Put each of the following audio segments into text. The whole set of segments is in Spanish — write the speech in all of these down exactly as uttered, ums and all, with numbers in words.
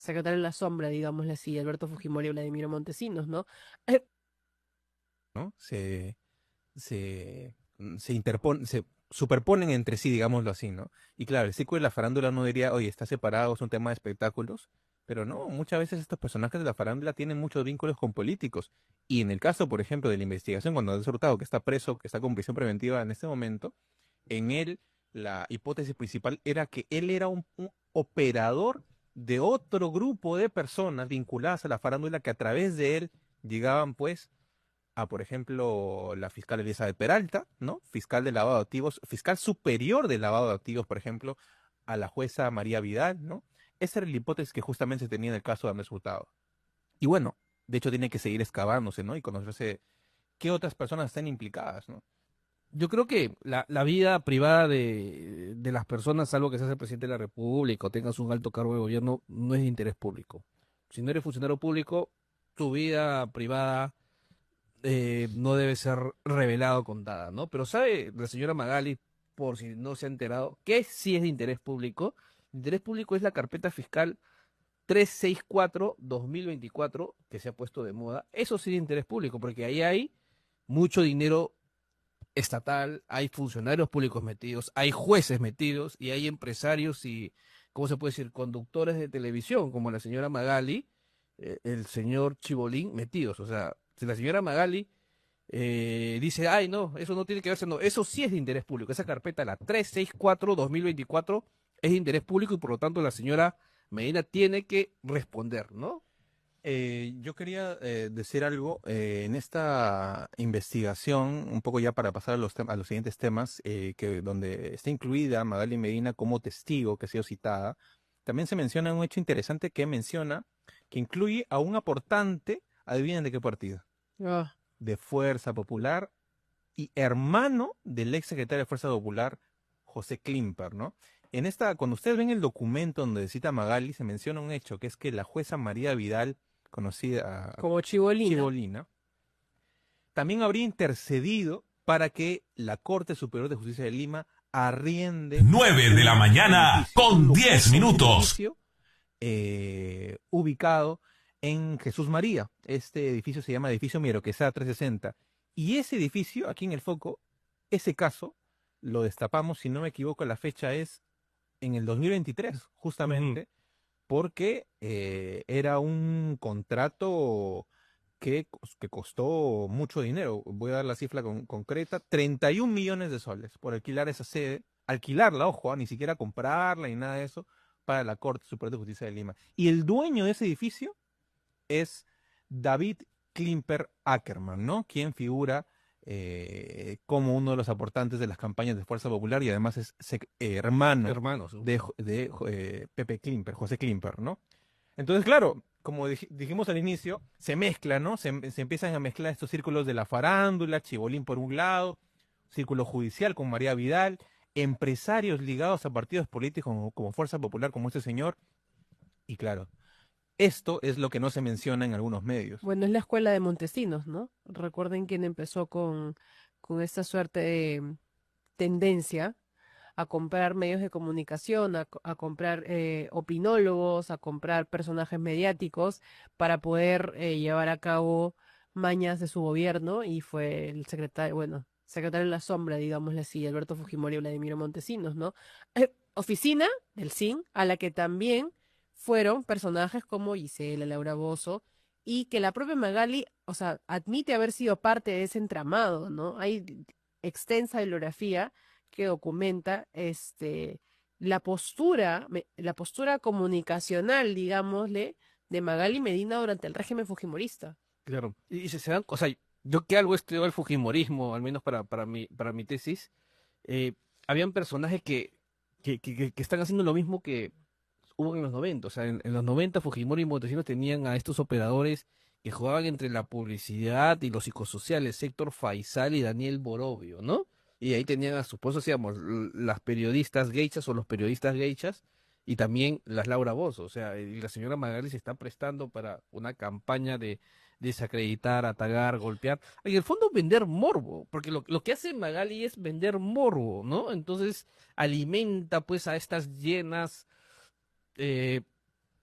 secretario en la sombra, digámosle así, Alberto Fujimori y Vladimiro Montesinos, ¿no? Eh, ¿no? Se, se, mm, se interponen, se superponen entre sí, digámoslo así, ¿no? Y claro, el ciclo de la farándula no diría, oye, está separado, es un tema de espectáculos, pero no, muchas veces estos personajes de la farándula tienen muchos vínculos con políticos. Y en el caso, por ejemplo, de la investigación, cuando ha resultado que está preso, que está con prisión preventiva en este momento, en él la hipótesis principal era que él era un, un operador de otro grupo de personas vinculadas a la farándula que a través de él llegaban pues a, por ejemplo, la fiscal Elizabeth Peralta, ¿no? Fiscal de lavado de activos, fiscal superior de lavado de activos, por ejemplo, a la jueza María Vidal, ¿no? Esa era la hipótesis que justamente se tenía en el caso de Andrés Hurtado. Y bueno, de hecho tiene que seguir excavándose, ¿no? Y conocerse qué otras personas están implicadas, ¿no? Yo creo que la, la vida privada de, de las personas, salvo que seas el presidente de la República o tengas un alto cargo de gobierno, no es de interés público. Si no eres funcionario público, tu vida privada eh, no debe ser revelada o contada, ¿no? Pero sabe la señora Magali, por si no se ha enterado, que sí es de interés público. De interés público es la carpeta fiscal trescientos sesenta y cuatro dos mil veinticuatro que se ha puesto de moda. Eso sí es de interés público, porque ahí hay mucho dinero estatal, hay funcionarios públicos metidos, hay jueces metidos y hay empresarios y, ¿cómo se puede decir?, conductores de televisión, como la señora Magali, eh, el señor Chibolín, metidos. O sea, si la señora Magali eh, dice, ay, no, eso no tiene que verse, no, eso sí es de interés público. Esa carpeta, la trescientos sesenta y cuatro dos mil veinticuatro, es de interés público y por lo tanto la señora Medina tiene que responder, ¿no? Eh, yo quería eh, decir algo eh, en esta investigación, un poco ya para pasar a los, tem- a los siguientes temas, eh, que donde está incluida Magali Medina como testigo que ha sido citada. También se menciona un hecho interesante que menciona que incluye a un aportante, adivinen de qué partido, ah, de Fuerza Popular y hermano del ex secretario de Fuerza Popular, José Klimper, ¿no? En esta, cuando ustedes ven el documento donde cita a Magali, se menciona un hecho, que es que la jueza María Vidal, conocida como Chibolina. Chibolina, también habría intercedido para que la Corte Superior de Justicia de Lima arriende nueve de la un mañana edificio, un con diez lujoso minutos. edificio eh, ubicado en Jesús María. Este edificio se llama Edificio Miero Quesada trescientos sesenta. Y ese edificio, aquí en el foco, ese caso, lo destapamos, si no me equivoco, la fecha es en el dos mil veintitrés, justamente, porque eh, era un contrato que, cos- que costó mucho dinero. Voy a dar la cifra con- concreta, treinta y un millones de soles por alquilar esa sede, alquilarla, ojo, ah, ni siquiera comprarla ni nada de eso, para la Corte Superior de Justicia de Lima. Y el dueño de ese edificio es David Klimper Ackerman, ¿no? Quien figura eh, como uno de los aportantes de las campañas de Fuerza Popular y además es sec- eh, hermano Hermanos. de, Jo- de Jo- eh, Pepe Klimper, José Klimper, ¿no? Entonces, claro, como dij- dijimos al inicio, se mezcla, ¿no? Se, em- se empiezan a mezclar estos círculos de la farándula, Chibolín por un lado, círculo judicial con María Vidal, empresarios ligados a partidos políticos como, como Fuerza Popular, como este señor, y claro, esto es lo que no se menciona en algunos medios. Bueno, es la escuela de Montesinos, ¿no? Recuerden quién empezó con, con esta suerte de tendencia a comprar medios de comunicación, a, co- a comprar eh, opinólogos, a comprar personajes mediáticos para poder eh, llevar a cabo mañas de su gobierno y fue el secretario, bueno, secretario en la sombra, digámosle así, Alberto Fujimori y Vladimiro Montesinos, ¿no? Eh, oficina del S I N, a la que también fueron personajes como Gisela, Laura Bozzo, y que la propia Magali, o sea, admite haber sido parte de ese entramado, ¿no? Hay extensa bibliografía que documenta este la postura, me- la postura comunicacional, digámosle, de Magali Medina durante el régimen fujimorista. Claro. Y, y se, se dan, o sea, yo que algo he estudiado el Fujimorismo, al menos para, para mi, para mi tesis, eh, habían personajes que, que, que, que- que están haciendo lo mismo que hubo en los noventa. O sea, en, en los noventa Fujimori y Montesinos tenían a estos operadores que jugaban entre la publicidad y lo psicosocial, el Héctor Faisal y Daniel Borovio, ¿no? Y ahí tenían a sus esposos, digamos, l- las periodistas geichas o los periodistas geichas y también las Laura Bozzo. O sea, y la señora Magali se está prestando para una campaña de desacreditar, atacar, golpear. En el fondo vender morbo, porque lo, lo que hace Magali es vender morbo, ¿no? Entonces alimenta pues a estas llenas eh,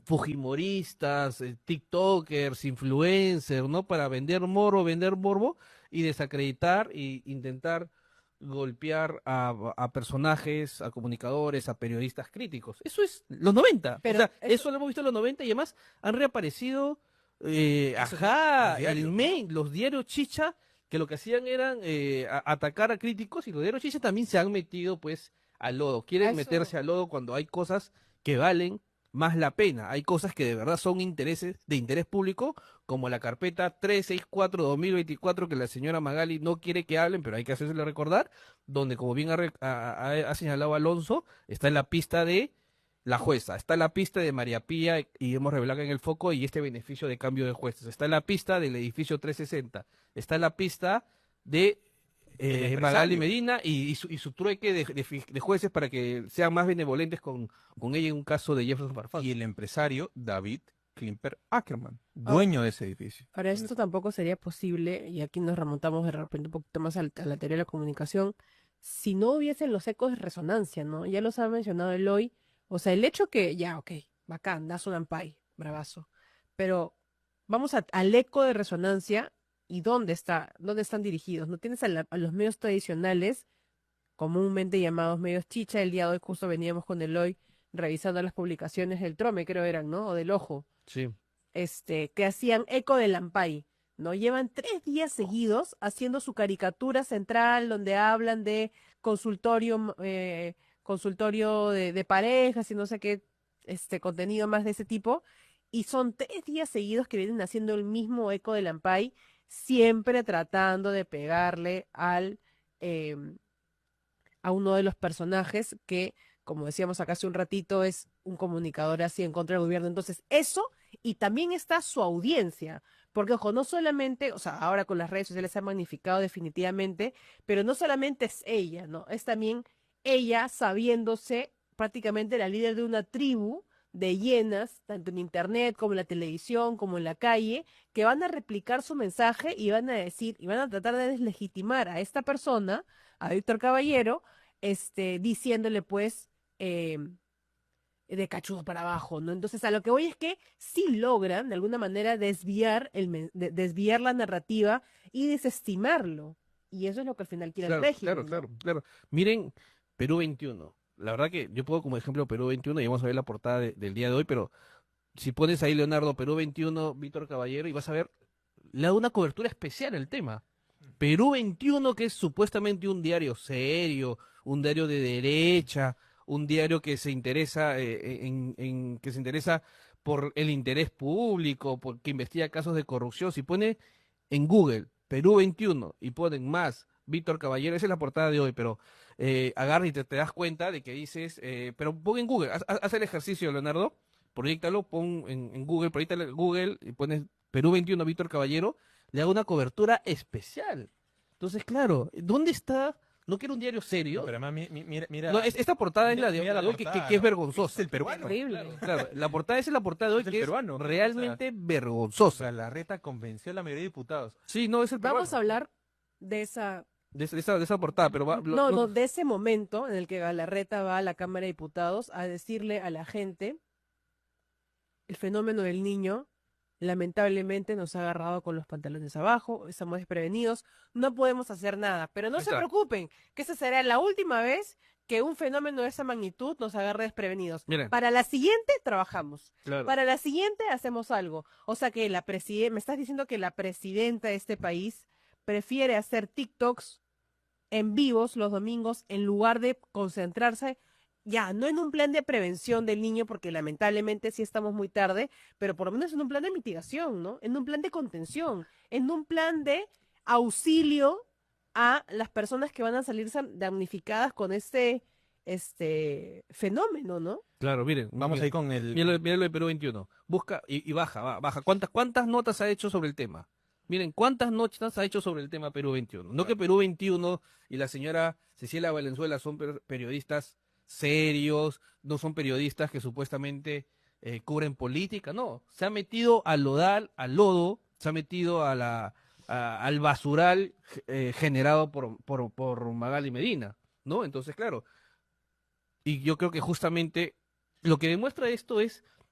fujimoristas, eh, tiktokers, influencers, ¿no? Para vender morbo, vender morbo y desacreditar e intentar golpear a, a personajes, a comunicadores, a periodistas críticos. Eso es los noventa. Pero o sea, eso- eso lo hemos visto en los noventa y además han reaparecido, eh, Eso, ajá, los diarios, el ¿no? main, los diarios chicha, que lo que hacían eran eh, a- atacar a críticos, y los diarios chicha también se han metido pues al lodo. Quieren A eso- meterse al lodo cuando hay cosas que valen más la pena. Hay cosas que de verdad son intereses de interés público, como la carpeta trescientos sesenta y cuatro dos mil veinticuatro, que la señora Magali no quiere que hablen, pero hay que hacérselo recordar, donde, como bien ha, re- ha- ha- ha señalado Alonso, está en la pista de la jueza, está en la pista de María Pía, y hemos revelado en el foco, y este beneficio de cambio de jueces, está en la pista del edificio trescientos sesenta, está en la pista de El eh, empresario. Magali Medina y, y su, y su trueque de, de fi- de jueces para que sean más benevolentes con, con ella en un caso de Jefferson Farfán. Y el empresario David Klimper Ackerman, dueño de ese edificio. Ahora, esto tampoco sería posible, y aquí nos remontamos de repente un poquito más al- a la teoría de la comunicación, si no hubiesen los ecos de resonancia, ¿no? Ya los ha mencionado Eloy. O sea, el hecho que, ya, ok, bacán, das un ampay, bravazo. Pero vamos a- al eco de resonancia y dónde está, dónde están dirigidos. No tienes a, la- a los medios tradicionales, comúnmente llamados medios chicha. El día de hoy justo veníamos con Eloy revisando las publicaciones del Trome, creo eran, ¿no? O del Ojo, Sí. este, que hacían eco del Ampay, ¿no? Llevan tres días seguidos haciendo su caricatura central donde hablan de consultorio, eh, consultorio de, de parejas y no sé qué, este, contenido más de ese tipo. Y son tres días seguidos que vienen haciendo el mismo eco del Ampay, siempre tratando de pegarle al, em, a uno de los personajes que, como decíamos acá hace un ratito, es un comunicador así en contra del gobierno. Entonces, eso, y también está su audiencia, porque, ojo, no solamente, o sea, ahora con las redes sociales se ha magnificado definitivamente, pero no solamente es ella, ¿no? Es también ella sabiéndose prácticamente la líder de una tribu de hienas, tanto en internet como en la televisión, como en la calle, que van a replicar su mensaje y van a decir, y van a tratar de deslegitimar a esta persona, a Víctor Caballero, este, diciéndole pues eh, de cachudo para abajo, ¿no? Entonces a lo que voy es que sí logran de alguna manera desviar el men- de- desviar la narrativa y desestimarlo. Y eso es lo que al final quiere Claro, el régimen, claro, ¿no? claro, claro. Miren, Perú veintiuno. La verdad que yo puedo como ejemplo Perú veintiuno, y vamos a ver la portada de- del día de hoy, pero si pones ahí Leonardo, Perú veintiuno, Víctor Caballero, y vas a ver, le da una cobertura especial al tema. Perú veintiuno, que es supuestamente un diario serio, un diario de derecha, un diario que se interesa eh, en, en- que se interesa por el interés público, por, que investiga casos de corrupción. Si pone en Google Perú veintiuno y ponen más Víctor Caballero, esa es la portada de hoy, pero eh, agarra y te, te das cuenta de que dices, eh, pero pon en Google, haz, haz- haz el ejercicio, Leonardo, proyectalo, pon en, en Google, proyectalo en Google y pones Perú veintiuno Víctor Caballero, le hago una cobertura especial. Entonces, claro, ¿dónde está? No quiero un diario serio. No, pero además, mi- mi- mira, mira, No, es- esta portada es mira- la de, mira la la de hoy, que, portada, que- que es ¿no? vergonzosa. Es el peruano. Terrible. Claro, la portada esa es la portada de hoy, Es el que peruano, es ¿no? realmente O O vergonzosa. sea, la reta convenció a la mayoría de diputados. Sí, no, es el peruano. Vamos a hablar de esa, De, esa- de esa, de esa portada, pero va, lo- no, no- no, de ese momento en el que Galarreta va a la Cámara de Diputados a decirle a la gente el fenómeno del niño lamentablemente nos ha agarrado con los pantalones abajo, estamos desprevenidos, no podemos hacer nada, pero no Ahí se está. preocupen, que esa será la última vez que un fenómeno de esa magnitud nos agarre desprevenidos. Miren. Para la siguiente trabajamos, Claro. para la siguiente hacemos algo. O sea que la presidenta, me estás diciendo que la presidenta de este país prefiere hacer TikToks en vivos los domingos en lugar de concentrarse ya, no en un plan de prevención del niño, porque lamentablemente sí estamos muy tarde, pero por lo menos en un plan de mitigación, ¿no? En un plan de contención, en un plan de auxilio a las personas que van a salir san- damnificadas con este, este fenómeno, ¿no? Claro, miren. Vamos miren, ahí con el... Míralo, míralo de Perú veintiuno. Busca y, y baja, va, baja. ¿Cuántas, ¿Cuántas notas ha hecho sobre el tema? Miren, ¿cuántas notas ha hecho sobre el tema Perú veintiuno? No que Perú veintiuno y la señora Cecilia Valenzuela son per- periodistas serios, no son periodistas que supuestamente eh, cubren política, no. Se ha metido al lodal, al lodo, se ha metido a la, a- al basural eh, generado por, por, por Magali Medina, ¿no? Entonces, claro, y yo creo que justamente lo que demuestra esto es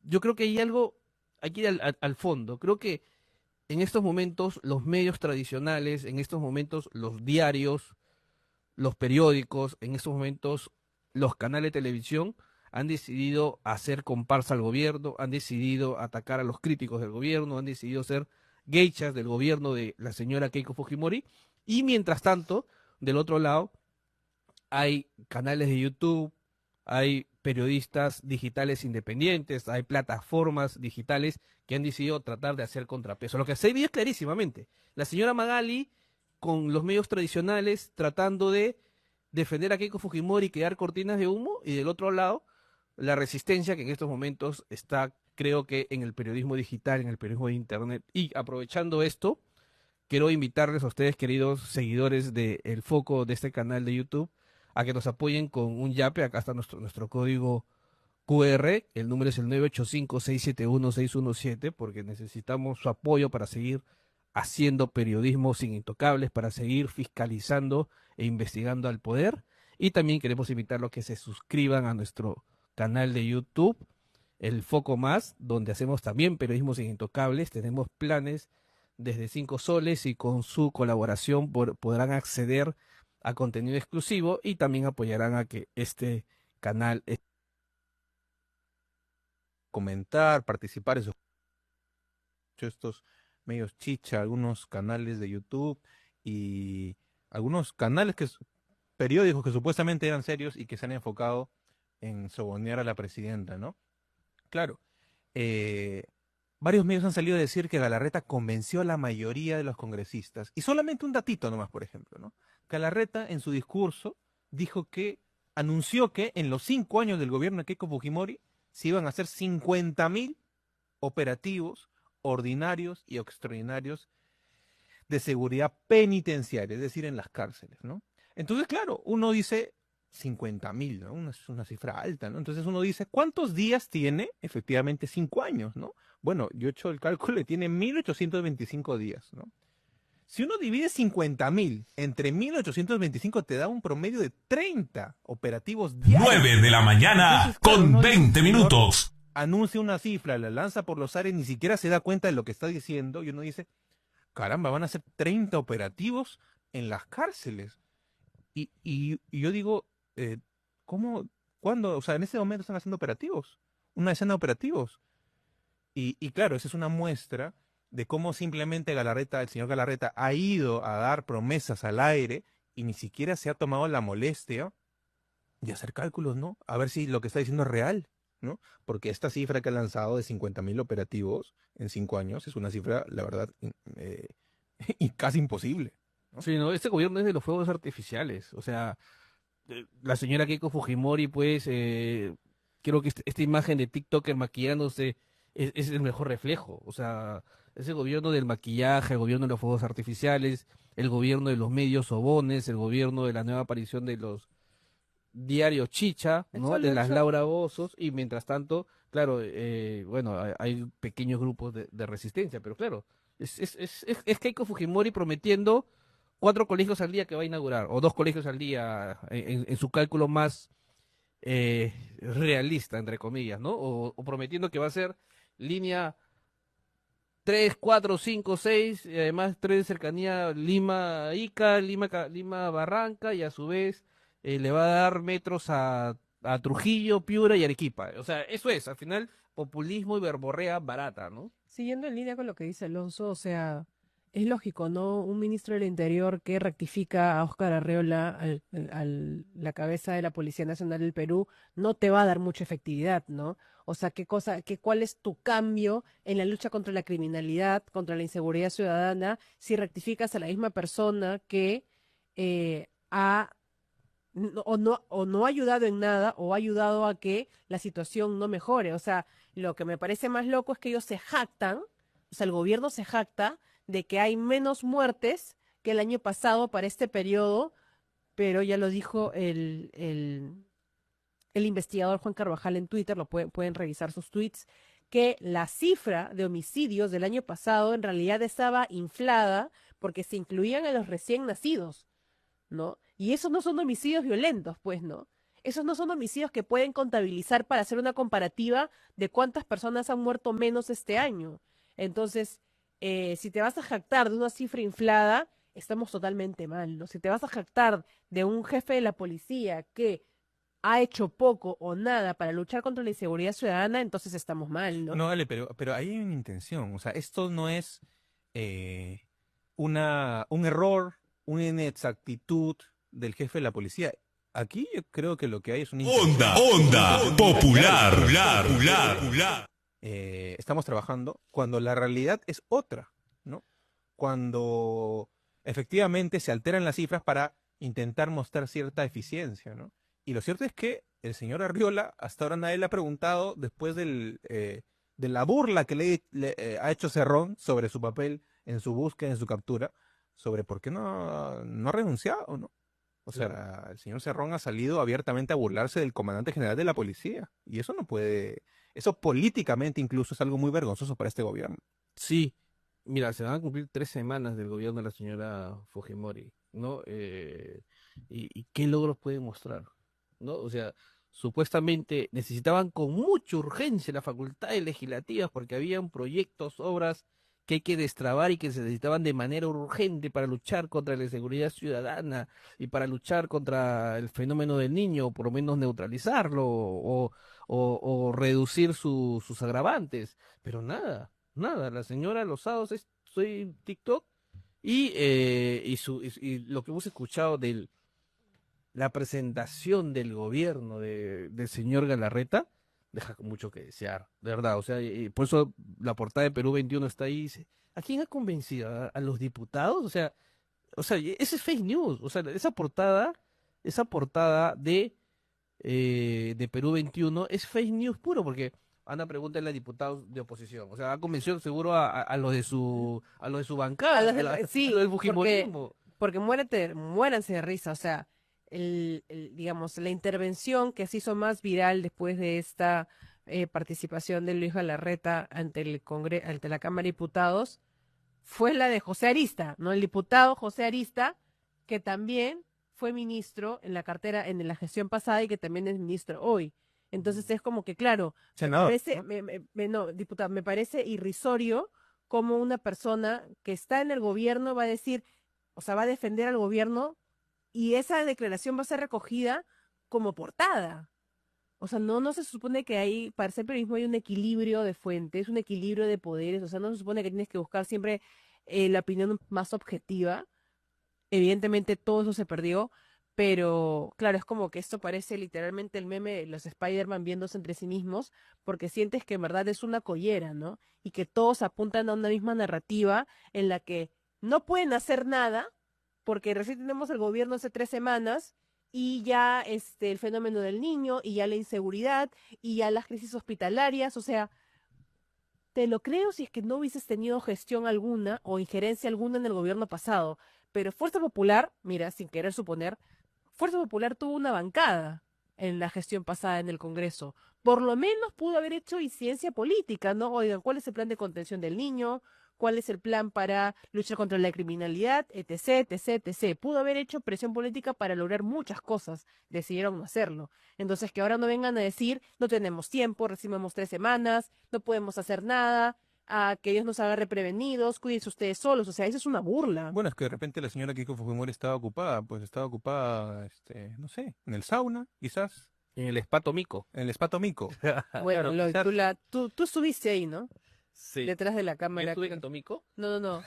yo creo que hay algo, hay que ir al, al, al fondo. Creo que en estos momentos los medios tradicionales, en estos momentos los diarios, los periódicos, en estos momentos los canales de televisión han decidido hacer comparsa al gobierno, han decidido atacar a los críticos del gobierno, han decidido ser geichas del gobierno de la señora Keiko Fujimori, y mientras tanto, del otro lado, hay canales de YouTube, hay periodistas digitales independientes, hay plataformas digitales que han decidido tratar de hacer contrapeso. Lo que se vio clarísimamente, la señora Magali con los medios tradicionales tratando de defender a Keiko Fujimori y crear cortinas de humo, y del otro lado, la resistencia que en estos momentos está, creo que en el periodismo digital, en el periodismo de internet. Y aprovechando esto, quiero invitarles a ustedes, queridos seguidores de El Foco, de este canal de YouTube, a que nos apoyen con un yape. Acá está nuestro, nuestro código Q R, el número es el nueve ocho cinco, seis siete uno, seis uno siete, porque necesitamos su apoyo para seguir haciendo periodismo sin intocables, para seguir fiscalizando e investigando al poder. Y también queremos invitarlos a que se suscriban a nuestro canal de YouTube, El Foco Más, donde hacemos también periodismo sin intocables. Tenemos planes desde cinco soles, y con su colaboración por, podrán acceder a contenido exclusivo, y también apoyarán a que este canal es... comentar, participar en sus- estos medios chicha, algunos canales de YouTube y algunos canales que s- periódicos que supuestamente eran serios y que se han enfocado en sobonear a la presidenta, ¿no? Claro, eh, varios medios han salido a decir que Galarreta convenció a la mayoría de los congresistas. Y solamente un datito nomás, por ejemplo, ¿no? Galarreta en su discurso dijo que, anunció que en los cinco años del gobierno de Keiko Fujimori se iban a hacer cincuenta mil operativos ordinarios y extraordinarios de seguridad penitenciaria, es decir, en las cárceles, ¿no? Entonces, claro, uno dice cincuenta mil, ¿no? Una, es una cifra alta, ¿no? Entonces uno dice, ¿cuántos días tiene? Efectivamente, cinco años, ¿no? Bueno, yo he hecho el cálculo y tiene mil ochocientos veinticinco días, ¿no? Si uno divide cincuenta mil entre mil ochocientos veinticinco, te da un promedio de treinta operativos diarios. nueve de la mañana Entonces, claro, con uno dice, veinte señor, minutos. anuncia una cifra, la lanza por los aires, ni siquiera se da cuenta de lo que está diciendo, y uno dice, caramba, van a ser treinta operativos en las cárceles. Y, y, y yo digo, eh, ¿cómo? ¿Cuándo? O sea, en ese momento están haciendo operativos, una escena de operativos. Y, y claro, esa es una muestra de cómo simplemente Galarreta, el señor Galarreta, ha ido a dar promesas al aire y ni siquiera se ha tomado la molestia de hacer cálculos, ¿no? A ver si lo que está diciendo es real, ¿no? Porque esta cifra que ha lanzado de cincuenta mil operativos en cinco años es una cifra, la verdad, eh, y casi imposible, ¿no? Sí, no, este gobierno es de los fuegos artificiales. O sea, eh, la señora Keiko Fujimori, pues, eh, creo que este- esta imagen de TikToker maquillándose es, es el mejor reflejo. O sea, ese gobierno del maquillaje, el gobierno de los fuegos artificiales, el gobierno de los medios sobones, el gobierno de la nueva aparición de los diarios chicha, El ¿no? solo De las hecho- Laura Bozos, y mientras tanto, claro, eh, bueno, hay, hay pequeños grupos de, de resistencia, pero claro, es, es, es, es, es Keiko Fujimori prometiendo cuatro colegios al día que va a inaugurar, o dos colegios al día en, en su cálculo más eh, realista, entre comillas, ¿no? O, o prometiendo que va a ser línea tres, cuatro, cinco, seis, y además tren de cercanía Lima-Ica, Lima, Ca- Lima-Barranca, y a su vez eh, le va a dar metros a, a Trujillo, Piura y Arequipa. O sea, eso es, al final, populismo y verborrea barata, ¿no? Siguiendo en línea con lo que dice Alonso, o sea, es lógico, ¿no? Un ministro del Interior que rectifica a Óscar Arreola, al, al- al- la cabeza de la Policía Nacional del Perú, no te va a dar mucha efectividad, ¿no? O sea, ¿qué cosa, qué, cuál es tu cambio en la lucha contra la criminalidad, contra la inseguridad ciudadana, si rectificas a la misma persona que eh, ha no- o no, o no ha ayudado en nada, o ha ayudado a que la situación no mejore? O sea, lo que me parece más loco es que ellos se jactan, o sea, el gobierno se jacta de que hay menos muertes que el año pasado para este periodo, pero ya lo dijo el, el, el investigador Juan Carvajal en Twitter, lo pueden, pueden revisar sus tweets, que la cifra de homicidios del año pasado en realidad estaba inflada porque se incluían a los recién nacidos, ¿no? Y esos no son homicidios violentos, pues, ¿no? Esos no son homicidios que pueden contabilizar para hacer una comparativa de cuántas personas han muerto menos este año. Entonces, eh, si te vas a jactar de una cifra inflada, estamos totalmente mal, ¿no? Si te vas a jactar de un jefe de la policía que ha hecho poco o nada para luchar contra la inseguridad ciudadana, entonces estamos mal, ¿no? No, vale, pero, pero ahí hay una intención. O sea, esto no es eh, una, un error, una inexactitud del jefe de la policía. Aquí yo creo que lo que hay es una Onda, intención. onda, popular, popular, popular, popular. Eh, estamos trabajando cuando la realidad es otra, ¿no? Cuando efectivamente se alteran las cifras para intentar mostrar cierta eficiencia, ¿no? Y lo cierto es que el señor Arriola, hasta ahora nadie le ha preguntado, después del, eh, de la burla que le, le, eh, ha hecho Cerrón sobre su papel en su búsqueda, en su captura, sobre por qué no, no ha renunciado, ¿no? O sea, Claro. el señor Cerrón ha salido abiertamente a burlarse del comandante general de la policía. Y eso no puede, eso políticamente incluso es algo muy vergonzoso para este gobierno. Sí, mira, se van a cumplir tres semanas del gobierno de la señora Fujimori, ¿no? Eh, y, y qué logros pueden mostrar, ¿no? O sea, supuestamente necesitaban con mucha urgencia las facultades legislativas porque habían proyectos, obras que hay que destrabar y que se necesitaban de manera urgente para luchar contra la inseguridad ciudadana y para luchar contra el fenómeno del niño, o por lo menos neutralizarlo o, o, o reducir su- sus agravantes. Pero nada, nada. La señora Losados es, soy TikTok y, eh, y, su, y, y lo que hemos escuchado del la presentación del gobierno de, del señor Galarreta deja mucho que desear, de verdad. O sea, y- y por eso la portada de Perú veintiuno está ahí y dice, ¿a quién ha convencido? ¿A, a los diputados? O sea, o sea, y ese es fake news. O sea, esa portada, esa portada de, eh, de Perú veintiuno es fake news puro, porque anda, pregúntale a diputados de oposición. O sea, ha convencido seguro a, a, a los de su, a los de su A bancada, los a, de la- la- a sí, los del porque, fujimorismo. porque muérete, muéranse de risa, o sea, el, el, digamos, la intervención que se hizo más viral después de esta eh, participación de Luis Galarreta ante el Congre ante la Cámara de Diputados fue la de José Arista, ¿no? El diputado José Arista, que también fue ministro en la cartera, en la gestión pasada y que también es ministro hoy. Entonces es como que, claro, me Senador, parece, ¿no? me, me- me- no, diputado, me parece irrisorio como una persona que está en el gobierno va a decir, o sea, va a defender al gobierno y esa declaración va a ser recogida como portada. O sea, no, no se supone que hay, para hacer periodismo hay un equilibrio de fuentes, un equilibrio de poderes, o sea, no se supone que tienes que buscar siempre eh, la opinión más objetiva. Evidentemente todo eso se perdió, pero claro, es como que esto parece literalmente el meme de los Spider-Man viéndose entre sí mismos, porque sientes que en verdad es una collera, ¿no? Y que todos apuntan a una misma narrativa en la que no pueden hacer nada, porque recién tenemos el gobierno hace tres semanas y ya este el fenómeno del niño y ya la inseguridad y ya las crisis hospitalarias, o sea, te lo creo si es que no hubieses tenido gestión alguna o injerencia alguna en el gobierno pasado, pero Fuerza Popular, mira, sin querer suponer, Fuerza Popular tuvo una bancada en la gestión pasada en el Congreso. Por lo menos pudo haber hecho incidencia política, ¿no? Oigan, ¿cuál es el plan de contención del niño? ¿Cuál es el plan para luchar contra la criminalidad? Etc, etc, etc. Pudo haber hecho presión política para lograr muchas cosas. Decidieron no hacerlo. Entonces, que ahora no vengan a decir, no tenemos tiempo, recibimos tres semanas, no podemos hacer nada, a que Dios nos agarre prevenidos, cuídense ustedes solos. O sea, eso es una burla. Bueno, es que de repente la señora Keiko Fujimori estaba ocupada, pues estaba ocupada, este, no sé, en el sauna, quizás, En el espato mico. en el Espato Mico. Bueno, Claro, Eloy, quizás. tú, la, tú, tú estuviste ahí, ¿no? Sí. Detrás de la ¿Yo cámara. estuve en Tomico? No, no, no.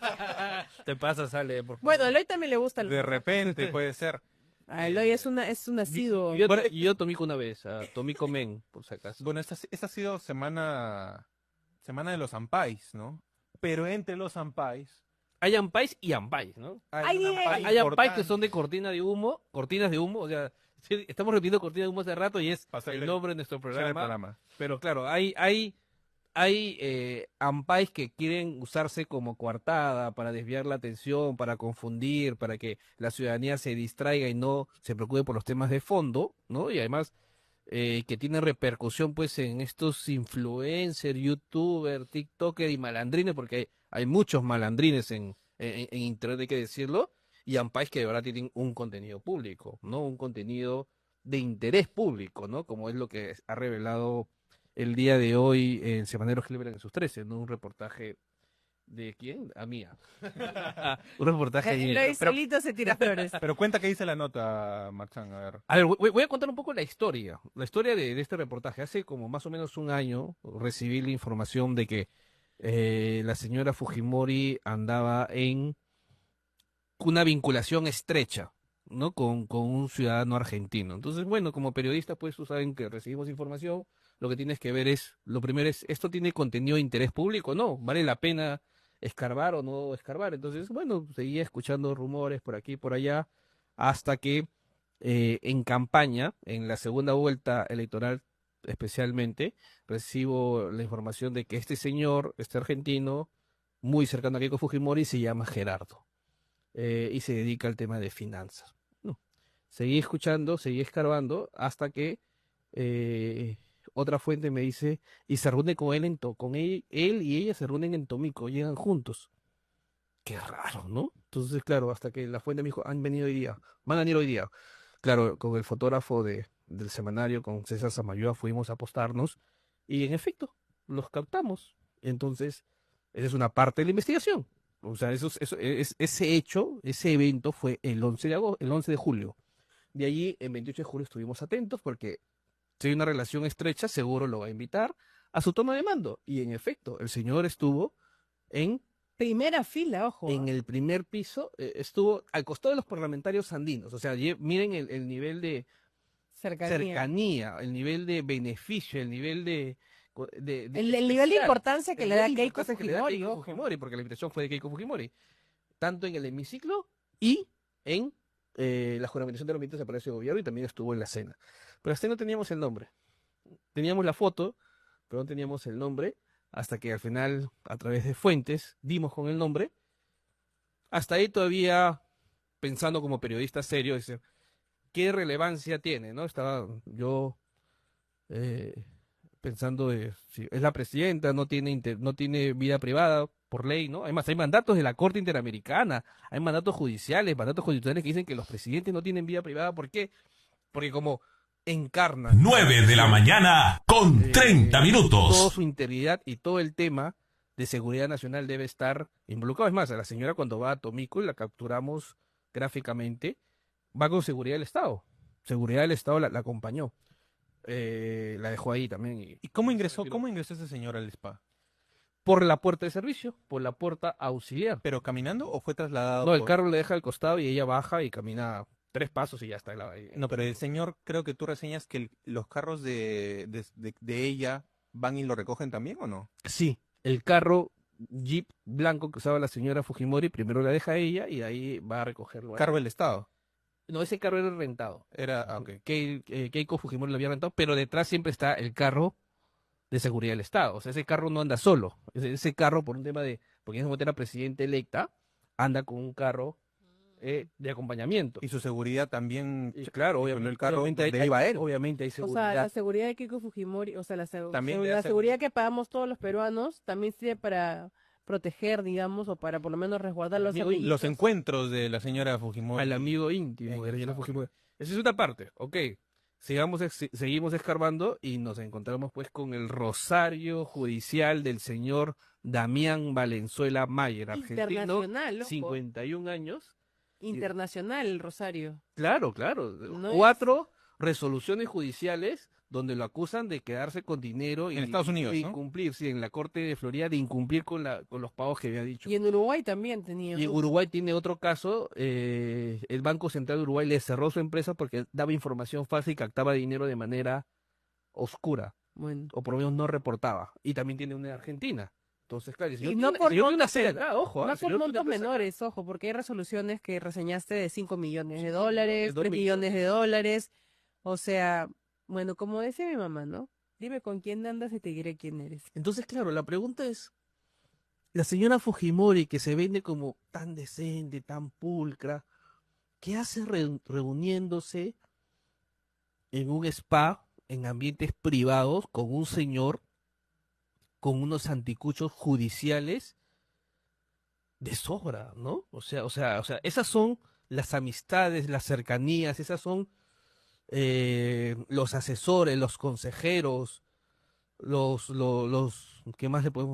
Te pasa, sale, por favor. Bueno, a Eloy también le gusta. De repente puede ser. A Eloy es una, es un asiduo. Yo, Bueno, yo a Tomico una vez, a Tomico Men, por si acaso. Bueno, esta, esta ha sido semana, semana de los ampais, ¿no? Pero entre los ampais Hay ampais y ampais, ¿no? Ay, un ay, ampay Hay ampais importante. que son de cortina de humo, cortinas de humo, o sea, sí, estamos repitiendo cortina de humo hace rato y es Pasar el el- nombre de nuestro Será programa. el programa. Pero claro, hay, hay, hay eh, ampais que quieren usarse como coartada para desviar la atención, para confundir, para que la ciudadanía se distraiga y no se preocupe por los temas de fondo, ¿no? Y además eh, que tienen repercusión pues en estos influencers, youtubers, tiktokers y malandrines, porque hay, hay muchos malandrines en, en, en internet, hay que decirlo, y ampais que de verdad tienen un contenido público, ¿no? Un contenido de interés público, ¿no? Como es lo que ha revelado el día de hoy el Semanero Cleveland en sus trece, ¿no? Un reportaje de quién? A mía. Un reportaje Eh, de... Lois Pero- solito se tira flores. Pero cuenta qué dice la nota, Marchán, a ver. A ver, voy, voy a contar un poco la historia, la historia de, de este reportaje. Hace como más o menos un año recibí la información de que eh, la señora Fujimori andaba en una vinculación estrecha, ¿no? Con, con un ciudadano argentino. Entonces, bueno, como periodista, pues, tú saben que recibimos información, lo que tienes que ver es, lo primero es, ¿esto tiene contenido de interés público? No, ¿vale la pena escarbar o no escarbar? Entonces, bueno, seguía escuchando rumores por aquí y por allá, hasta que eh, en campaña, en la segunda vuelta electoral especialmente, recibo la información de que este señor, este argentino, muy cercano a Keiko Fujimori, se llama Gerardo eh, y se dedica al tema de finanzas. No. Seguí escuchando, seguí escarbando, hasta que eh, otra fuente me dice, y se reúne con él, en to con él, él y ella se reúnen en Tomico, llegan juntos. Qué raro, ¿no? Entonces, claro, hasta que la fuente me dijo, han venido hoy día, van a venir hoy día. Claro, con el fotógrafo de, del semanario, con César Samayoa, fuimos a apostarnos, y en efecto, los captamos. Entonces, esa es una parte de la investigación. O sea, eso, eso, es, ese hecho, ese evento fue el once de agosto, el once de julio. De allí, en veintiocho de julio, estuvimos atentos porque si hay una relación estrecha, seguro lo va a invitar a su toma de mando. Y en efecto, el señor estuvo en, Primera fila, ojo. en el primer piso, eh, estuvo al costado de los parlamentarios andinos. O sea, lle- miren el, el nivel de cercanía. cercanía, el nivel de beneficio, el nivel de... de- de El, el nivel de especial. importancia que El le da nivel de Keiko importancia que le da Fujimori, Keiko ojo. Fujimori, porque la invitación fue de Keiko Fujimori, tanto en el hemiciclo y en eh, la juramentación de los ministros de Palacio de Gobierno, y también estuvo en la cena. Pero hasta ahí no teníamos el nombre. Teníamos la foto, pero no teníamos el nombre, hasta que al final, a través de fuentes, dimos con el nombre. Hasta ahí todavía pensando como periodista serio, decir, ¿qué relevancia tiene? ¿No? Estaba yo eh, pensando de si es la presidenta, no tiene inter- no tiene vida privada por ley, ¿no? Además, hay mandatos de la Corte Interamericana, hay mandatos judiciales, mandatos constitucionales que dicen que los presidentes no tienen vida privada. ¿Por qué? Porque como encarnan nueve de la mañana con eh, treinta toda minutos. su integridad y todo el tema de seguridad nacional debe estar involucrado. Es más, a la señora cuando va a Tomico y la capturamos gráficamente, va con seguridad del Estado. Seguridad del Estado la, la acompañó. Eh, la dejó ahí también. Y, ¿Y cómo se ingresó, retiró. cómo ingresó ese señor al spa? Por la puerta de servicio, por la puerta auxiliar. ¿Pero caminando o fue trasladado? No, el por- carro le deja al costado y ella baja y camina tres pasos y ya está. en la- No, pero el señor, creo que tú reseñas que el- los carros de, de, de- de ella van y lo recogen también, ¿o no? Sí, el carro Jeep blanco que usaba la señora Fujimori, primero la deja a ella y ahí va a recogerlo. a Carro él. del Estado. No, ese carro era rentado. Era, ah, ok. Ke- eh, Keiko Fujimori lo había rentado, pero detrás siempre está el carro de seguridad del Estado. O sea, ese carro no anda solo. Ese, ese carro, por un tema de, porque en ese momento era presidente electa, anda con un carro eh, de acompañamiento. Y su seguridad también. Y claro, Bueno, obviamente, el carro obviamente hay, donde iba él. obviamente hay O sea, seguridad. la seguridad de Keiko Fujimori, o sea, la, segu- También segu- le la hace- seguridad que pagamos todos los peruanos también sirve para proteger, digamos, o para por lo menos resguardar los Amigo, amiguitos. Los encuentros de la señora Fujimori. Al amigo íntimo de la señora Fujimori. Esa es una parte, ok. Sigamos, ex- seguimos escarbando y nos encontramos pues con el rosario judicial del señor Damián Valenzuela Mayer, argentino, Internacional, ojo. cincuenta y un años. Internacional, el Rosario. Claro, claro. No Cuatro resoluciones judiciales donde lo acusan de quedarse con dinero y En Estados Unidos, de ¿no? incumplir, sí, en la corte de Florida, de incumplir con la con los pagos que había dicho. Y en Uruguay también tenía. Y Uruguay tiene otro caso, eh, el Banco Central de Uruguay le cerró su empresa porque daba información falsa y captaba dinero de manera oscura, Bueno. o por lo menos no reportaba. Y también tiene una en Argentina. Entonces, claro, el señor Y tiene no una- por el señor tiene una montos serie men- acá, ojo, ah, No el por señor tiene montos una serie acá. menores, ojo, porque hay resoluciones que reseñaste de cinco millones de Sí, dólares, de dos tres millones de dólares. O sea, bueno, como decía mi mamá, ¿no? Dime con quién andas y te diré quién eres. Entonces, claro, la pregunta es, la señora Fujimori, que se vende como tan decente, tan pulcra, ¿qué hace re- reuniéndose en un spa, en ambientes privados, con un señor, con unos anticuchos judiciales de sobra, ¿no? O sea, o sea, o sea, esas son las amistades, las cercanías, esas son eh, los asesores, los consejeros, los, los, los, ¿qué más le podemos